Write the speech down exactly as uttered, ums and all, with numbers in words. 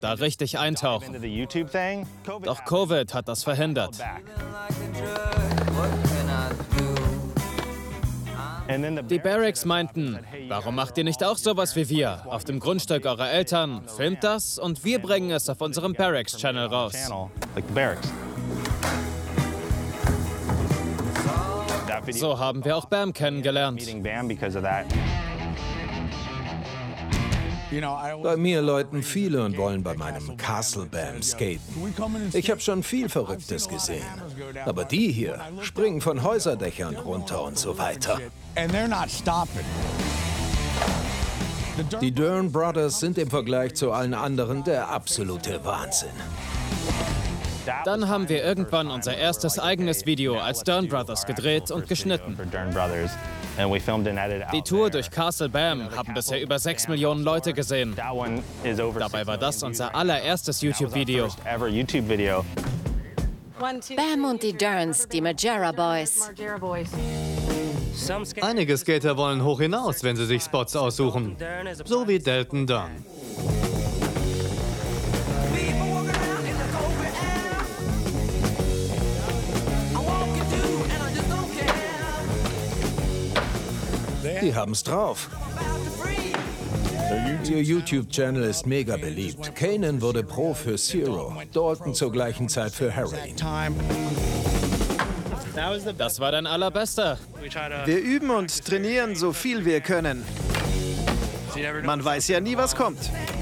da richtig eintauchen. Doch Covid hat das verhindert. Die Barracks meinten, warum macht ihr nicht auch sowas wie wir? Auf dem Grundstück eurer Eltern, filmt das und wir bringen es auf unserem Barracks-Channel raus. So haben wir auch Bam kennengelernt. Bei mir läuten viele und wollen bei meinem Castle Bam skaten. Ich habe schon viel Verrücktes gesehen. Aber die hier springen von Häuserdächern runter und so weiter. Die Dern Brothers sind im Vergleich zu allen anderen der absolute Wahnsinn. Dann haben wir irgendwann unser erstes eigenes Video als Dern Brothers gedreht und geschnitten. Die Tour durch Castle Bam haben bisher über sechs Millionen Leute gesehen. Dabei war das unser allererstes YouTube-Video. Bam und die Derns, die Majera Boys. Einige Skater wollen hoch hinaus, wenn sie sich Spots aussuchen. So wie Delton Dunn. Die haben's drauf. Ihr YouTube-Channel ist mega beliebt. Kanan wurde Pro für Zero, Dalton zur gleichen Zeit für Heroin. Das war dein allerbester. Wir üben und trainieren so viel wir können. Man weiß ja nie, was kommt.